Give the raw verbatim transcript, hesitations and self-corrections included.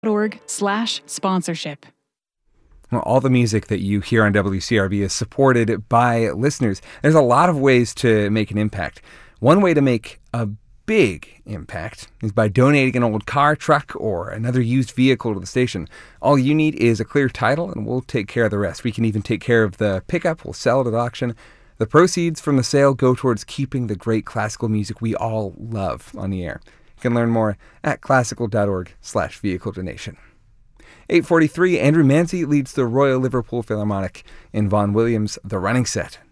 org slash sponsorship. Well, all the music that you hear on W C R B is supported by listeners. There's a lot of ways to make an impact. One way to make a big impact is by donating an old car, truck, or another used vehicle to the station. All you need is a clear title, and we'll take care of the rest. We can even take care of the pickup. We'll sell it at auction. The proceeds from the sale go towards keeping the great classical music we all love on the air. You can learn more at classical.org slash vehicle donation. eight forty-three, Andrew Mancy leads the Royal Liverpool Philharmonic in Vaughan Williams' The Running Set.